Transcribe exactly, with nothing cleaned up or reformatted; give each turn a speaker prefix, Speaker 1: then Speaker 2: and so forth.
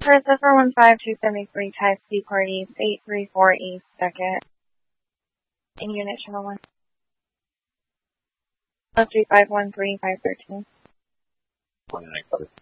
Speaker 1: For Zipper one five two seven three, Type C parties, eight three four East second. In unit channel one. three five one three five thirteen.
Speaker 2: one nine,